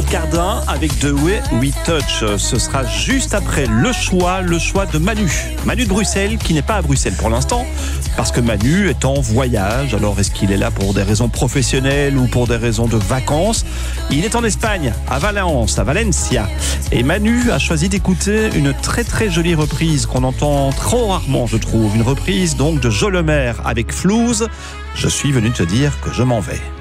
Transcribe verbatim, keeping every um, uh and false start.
Cardin avec The Way We Touch. Ce sera juste après le choix, le choix de Manu. Manu de Bruxelles, qui n'est pas à Bruxelles pour l'instant, parce que Manu est en voyage. Alors, est-ce qu'il est là pour des raisons professionnelles ou pour des raisons de vacances? Il est en Espagne, à Valence, à Valencia. Et Manu a choisi d'écouter une très très jolie reprise qu'on entend trop rarement, je trouve. Une reprise donc de Jolomer avec Flouze. Je suis venu te dire que je m'en vais.